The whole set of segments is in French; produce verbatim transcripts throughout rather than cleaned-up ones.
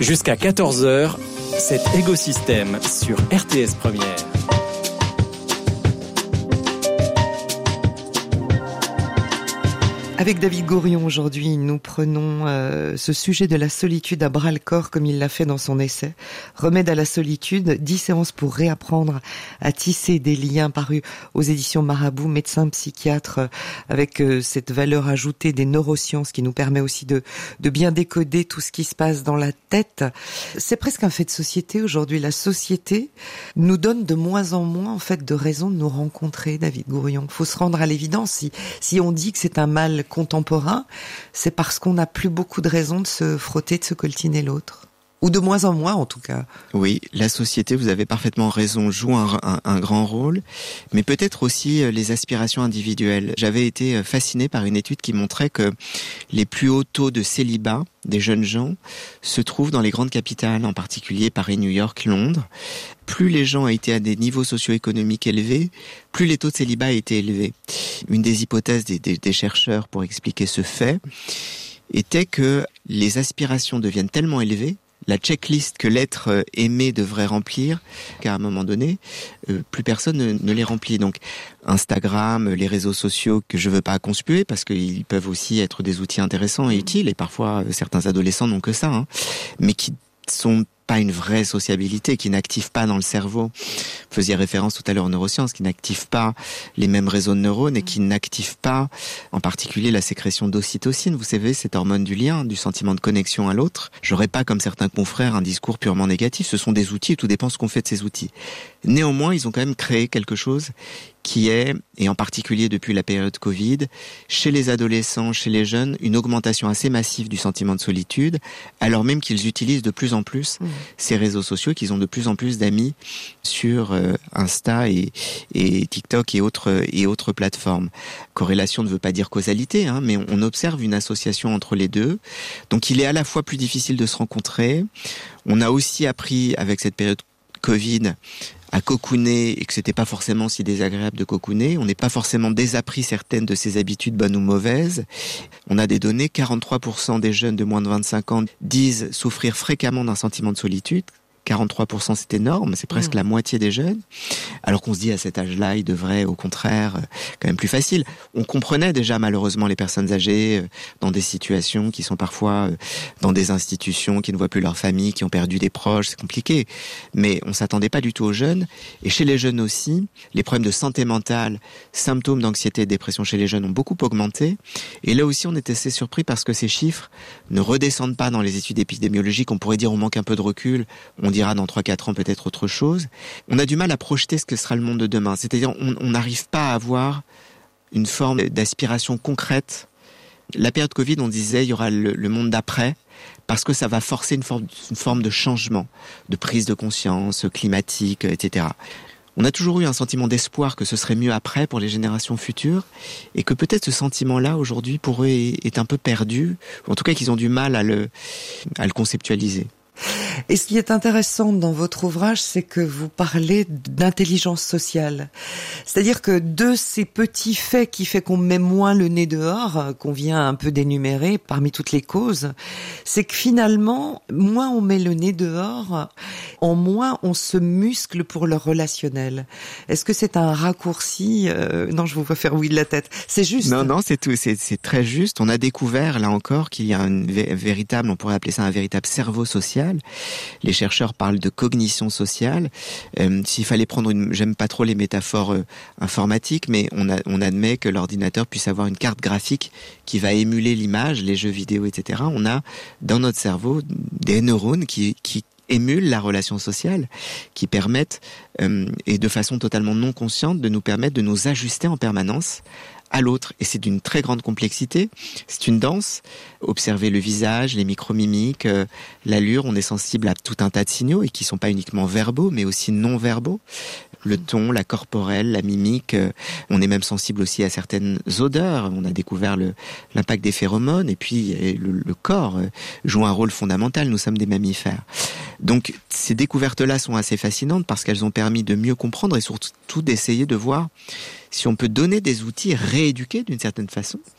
Jusqu'à quatorze heures, cet écosystème sur R T S Première. Avec David Gourion, aujourd'hui, nous prenons euh, ce sujet de la solitude à bras-le-corps, comme il l'a fait dans son essai. Remède à la solitude, dix séances pour réapprendre à tisser des liens, parus aux éditions Marabout, médecin psychiatre, euh, avec euh, cette valeur ajoutée des neurosciences qui nous permet aussi de, de bien décoder tout ce qui se passe dans la tête. C'est presque un fait de société aujourd'hui. La société nous donne de moins en moins, en fait, de raisons de nous rencontrer, David Gourion. Il faut se rendre à l'évidence. Si, si on dit que c'est un mal contemporain, c'est parce qu'on n'a plus beaucoup de raisons de se frotter, de se coltiner l'autre. Ou de moins en moins, en tout cas. Oui, la société, vous avez parfaitement raison, joue un, un, un grand rôle, mais peut-être aussi les aspirations individuelles. J'avais été fasciné par une étude qui montrait que les plus hauts taux de célibat des jeunes gens se trouvent dans les grandes capitales, en particulier Paris, New York, Londres. Plus les gens étaient à des niveaux socio-économiques élevés, plus les taux de célibat étaient élevés. Une des hypothèses des, des, des chercheurs pour expliquer ce fait était que les aspirations deviennent tellement élevées, la checklist que l'être aimé devrait remplir, qu'à un moment donné, euh, plus personne ne, ne les remplit. Donc, Instagram, les réseaux sociaux que je veux pas conspuer, parce qu'ils peuvent aussi être des outils intéressants et utiles, et parfois certains adolescents n'ont que ça, hein, mais qui sont pas une vraie sociabilité, qui n'active pas dans le cerveau. Vous faisiez référence tout à l'heure aux neurosciences, qui n'active pas les mêmes réseaux de neurones et qui n'active pas, en particulier, la sécrétion d'ocytocine. Vous savez, cette hormone du lien, du sentiment de connexion à l'autre. J'aurais pas, comme certains confrères, un discours purement négatif. Ce sont des outils et tout dépend ce qu'on fait de ces outils. Néanmoins, ils ont quand même créé quelque chose qui est, et en particulier depuis la période Covid, chez les adolescents, chez les jeunes, une augmentation assez massive du sentiment de solitude, alors même qu'ils utilisent de plus en plus mmh. ces réseaux sociaux, qu'ils ont de plus en plus d'amis sur euh, Insta et, et TikTok et autres, et autres plateformes. Corrélation ne veut pas dire causalité, hein, mais on observe une association entre les deux. Donc il est à la fois plus difficile de se rencontrer. On a aussi appris avec cette période Covid à cocooner et que c'était pas forcément si désagréable de cocooner. On n'est pas forcément désappris certaines de ses habitudes bonnes ou mauvaises. On a des données, quarante-trois pour cent des jeunes de moins de vingt-cinq ans disent souffrir fréquemment d'un sentiment de solitude. quarante-trois pour cent c'est énorme, c'est presque mmh. la moitié des jeunes. Alors qu'on se dit à cet âge-là, il devrait au contraire quand même plus facile. On comprenait déjà malheureusement les personnes âgées dans des situations qui sont parfois dans des institutions qui ne voient plus leur famille, qui ont perdu des proches, c'est compliqué. Mais on s'attendait pas du tout aux jeunes. Et chez les jeunes aussi, les problèmes de santé mentale, symptômes d'anxiété et de dépression chez les jeunes ont beaucoup augmenté. Et là aussi on était assez surpris parce que ces chiffres ne redescendent pas dans les études épidémiologiques. On pourrait dire on manque un peu de recul, on dira dans trois quatre ans peut-être autre chose. On a du mal à projeter ce que sera le monde de demain. C'est-à-dire on n'arrive pas à avoir une forme d'aspiration concrète. La période Covid, on disait il y aura le, le monde d'après parce que ça va forcer une forme, une forme de changement, de prise de conscience climatique, et cetera. On a toujours eu un sentiment d'espoir que ce serait mieux après pour les générations futures et que peut-être ce sentiment-là aujourd'hui pour eux est, est un peu perdu, ou en tout cas qu'ils ont du mal à le, à le conceptualiser. Et ce qui est intéressant dans votre ouvrage, c'est que vous parlez d'intelligence sociale. C'est-à-dire que de ces petits faits qui fait qu'on met moins le nez dehors, qu'on vient un peu d'énumérer parmi toutes les causes, c'est que finalement, moins on met le nez dehors, en moins on se muscle pour le relationnel. Est-ce que c'est un raccourci euh, Non, je vous vois faire oui de la tête. C'est juste. Non, non, c'est tout. C'est, c'est très juste. On a découvert, là encore, qu'il y a une vé- véritable, on pourrait appeler ça un véritable cerveau social. Les chercheurs parlent de cognition sociale. Euh, s'il fallait prendre une, j'aime pas trop les métaphores euh, informatiques, mais on, a, on admet que l'ordinateur puisse avoir une carte graphique qui va émuler l'image, les jeux vidéo, et cetera. On a dans notre cerveau des neurones qui, qui émulent la relation sociale, qui permettent, euh, et de façon totalement non consciente, de nous permettre de nous ajuster en permanence à l'autre. Et c'est d'une très grande complexité. C'est une danse. Observer le visage, les micro-mimiques, euh, l'allure. On est sensible à tout un tas de signaux et qui sont pas uniquement verbaux, mais aussi non-verbaux. Le ton, la corporelle, la mimique. Euh, on est même sensible aussi à certaines odeurs. On a découvert le, l'impact des phéromones. Et puis, le, le corps euh, joue un rôle fondamental. Nous sommes des mammifères. Donc, ces découvertes-là sont assez fascinantes parce qu'elles ont permis de mieux comprendre et surtout d'essayer de voir si on peut donner des outils rééduqués d'une certaine façon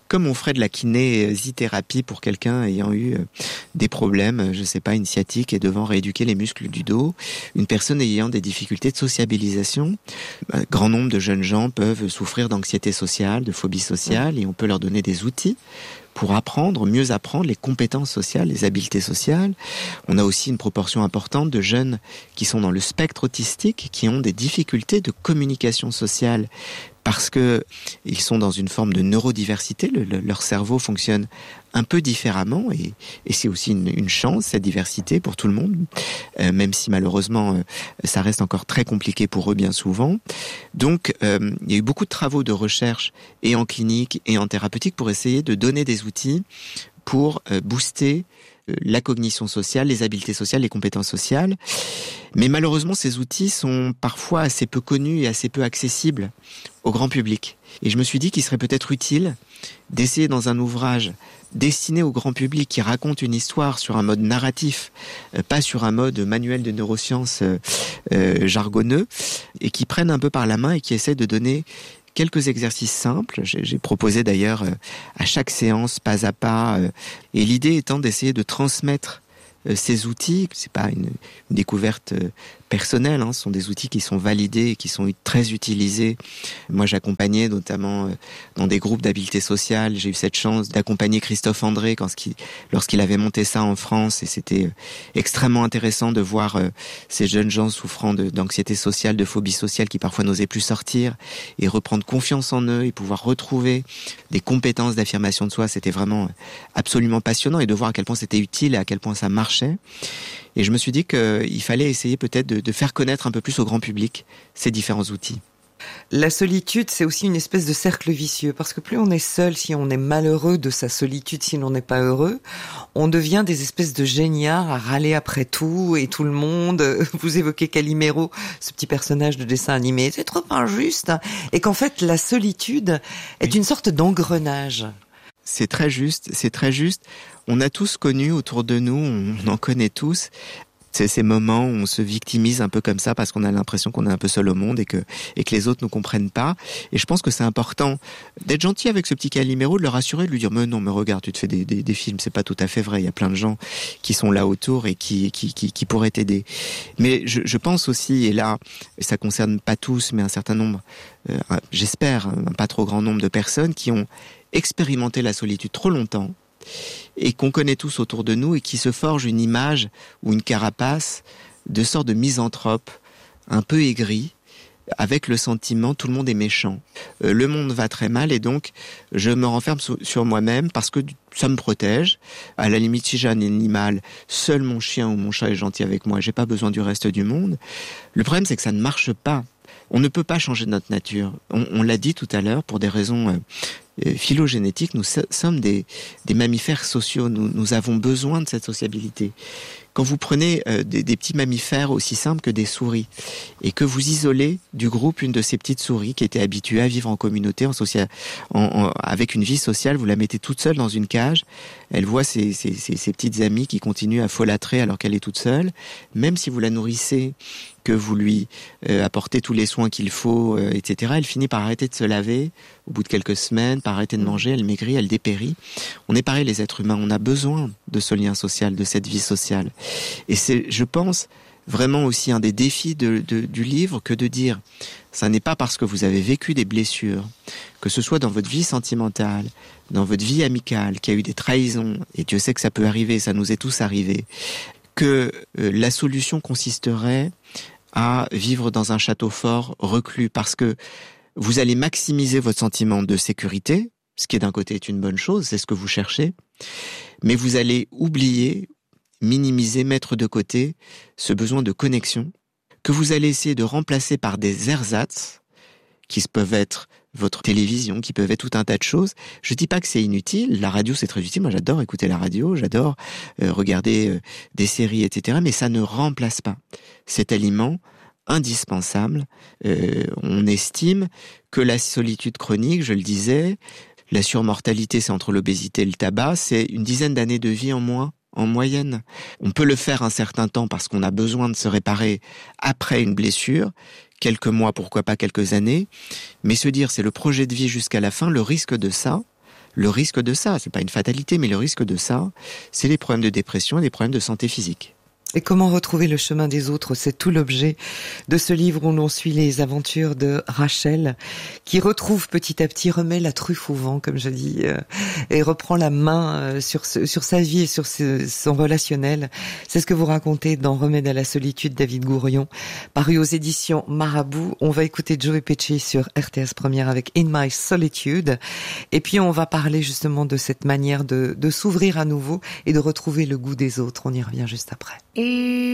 comme on ferait de la kinésithérapie pour quelqu'un ayant eu des problèmes, je sais pas, une sciatique et devant rééduquer les muscles du dos, une personne ayant des difficultés de sociabilisation. Un grand nombre de jeunes gens peuvent souffrir d'anxiété sociale, de phobie sociale, et on peut leur donner des outils pour apprendre, mieux apprendre les compétences sociales, les habiletés sociales. On a aussi une proportion importante de jeunes qui sont dans le spectre autistique, qui ont des difficultés de communication sociale parce que ils sont dans une forme de neurodiversité. Le, le, leur cerveau fonctionne un peu différemment et, et c'est aussi une, une chance, cette diversité pour tout le monde, euh, même si malheureusement euh, ça reste encore très compliqué pour eux bien souvent. Donc euh, il y a eu beaucoup de travaux de recherche et en clinique et en thérapeutique pour essayer de donner des outils pour euh, booster la cognition sociale, les habiletés sociales, les compétences sociales. Mais malheureusement, ces outils sont parfois assez peu connus et assez peu accessibles au grand public. Et je me suis dit qu'il serait peut-être utile d'essayer dans un ouvrage destiné au grand public qui raconte une histoire sur un mode narratif, euh, pas sur un mode manuel de neurosciences euh, euh, jargonneux, et qui prenne un peu par la main et qui essaie de donner quelques exercices simples. J'ai, j'ai proposé d'ailleurs euh, à chaque séance, pas à pas, euh, et l'idée étant d'essayer de transmettre euh, ces outils. C'est pas une, une découverte euh, personnelle, hein, ce sont des outils qui sont validés et qui sont très utilisés. Moi, j'accompagnais notamment euh, dans des groupes d'habileté sociale. J'ai eu cette chance d'accompagner Christophe André quand, lorsqu'il avait monté ça en France, et c'était euh, extrêmement intéressant de voir euh, ces jeunes gens souffrant de, d'anxiété sociale, de phobie sociale, qui parfois n'osaient plus sortir et reprendre confiance en eux et pouvoir retrouver des compétences d'affirmation de soi. C'était vraiment absolument passionnant, et de voir à quel point c'était utile et à quel point ça marchait. Et je me suis dit qu'il fallait essayer peut-être de, de faire connaître un peu plus au grand public ces différents outils. La solitude, c'est aussi une espèce de cercle vicieux, parce que plus on est seul, si on est malheureux de sa solitude, si l'on n'est pas heureux, on devient des espèces de géniards à râler après tout et tout le monde. Vous évoquez Calimero, ce petit personnage de dessin animé, c'est trop injuste, et qu'en fait la solitude est oui. une sorte d'engrenage. C'est très juste, c'est très juste. On a tous connu autour de nous, on en connaît tous, c'est ces moments où on se victimise un peu comme ça parce qu'on a l'impression qu'on est un peu seul au monde et que, et que les autres nous comprennent pas. Et je pense que c'est important d'être gentil avec ce petit Calimero, de le rassurer, de lui dire « Mais non, mais regarde, tu te fais des, des, des films, c'est pas tout à fait vrai. Il y a plein de gens qui sont là autour et qui, qui, qui, qui pourraient t'aider. » Mais je, je pense aussi, et là, ça concerne pas tous, mais un certain nombre, euh, j'espère, un pas trop grand nombre de personnes qui ont expérimenté la solitude trop longtemps et qu'on connaît tous autour de nous et qui se forgent une image ou une carapace de sorte de misanthrope un peu aigri, avec le sentiment tout le monde est méchant. Euh, le monde va très mal et donc je me renferme sur, sur moi-même parce que ça me protège. À la limite, si j'ai un animal, seul mon chien ou mon chat est gentil avec moi, j'ai pas besoin du reste du monde. Le problème, c'est que ça ne marche pas. On ne peut pas changer notre nature. On, on l'a dit tout à l'heure, pour des raisons euh, phylogénétiques, nous sommes des, des mammifères sociaux. Nous, nous avons besoin de cette sociabilité. Quand vous prenez euh, des, des petits mammifères aussi simples que des souris et que vous isolez du groupe une de ces petites souris qui était habituée à vivre en communauté, en social, en, en, avec une vie sociale, vous la mettez toute seule dans une cage, elle voit ses, ses, ses, ses petites amies qui continuent à folâtrer alors qu'elle est toute seule. Même si vous la nourrissez, que vous lui euh, apportez tous les soins qu'il faut, euh, et cetera, elle finit par arrêter de se laver au bout de quelques semaines, par arrêter de manger, elle maigrit, elle dépérit. On est pareil, les êtres humains, on a besoin de ce lien social, de cette vie sociale. Et c'est, je pense, vraiment aussi un des défis de, de, du livre que de dire, ça n'est pas parce que vous avez vécu des blessures, que ce soit dans votre vie sentimentale, dans votre vie amicale, qu'il y a eu des trahisons, et Dieu sait que ça peut arriver, ça nous est tous arrivé, que euh, la solution consisterait à vivre dans un château fort, reclus, parce que vous allez maximiser votre sentiment de sécurité, ce qui d'un côté est une bonne chose, c'est ce que vous cherchez, mais vous allez oublier, minimiser, mettre de côté ce besoin de connexion, que vous allez essayer de remplacer par des ersatz, qui peuvent être votre télévision, qui peuvent être tout un tas de choses. Je dis pas que c'est inutile, la radio c'est très utile, moi j'adore écouter la radio, j'adore euh, regarder euh, des séries, et cetera, mais ça ne remplace pas cet aliment indispensable. Euh, on estime que la solitude chronique, je le disais, la surmortalité c'est entre l'obésité et le tabac, c'est une dizaine d'années de vie en moins, en moyenne. On peut le faire un certain temps parce qu'on a besoin de se réparer après une blessure, quelques mois, pourquoi pas quelques années, mais se dire c'est le projet de vie jusqu'à la fin, le risque de ça, le risque de ça, c'est pas une fatalité, mais le risque de ça, c'est les problèmes de dépression et les problèmes de santé physique. Et comment retrouver le chemin des autres? C'est tout l'objet de ce livre où l'on suit les aventures de Rachel, qui retrouve petit à petit, remet la truffe au vent, comme je dis, euh, et reprend la main euh, sur, ce, sur sa vie et sur ce, son relationnel. C'est ce que vous racontez dans Remède à la solitude, David Gourion, paru aux éditions Marabout. On va écouter Joe Pesci sur R T S Première avec In My Solitude. Et puis on va parler justement de cette manière de, de s'ouvrir à nouveau et de retrouver le goût des autres. On y revient juste après. Et